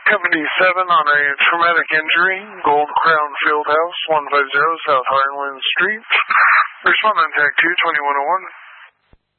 Company 7 on a traumatic injury, Gold Crown Fieldhouse, 150 South Highland Street. Respondent tag 2, 2101.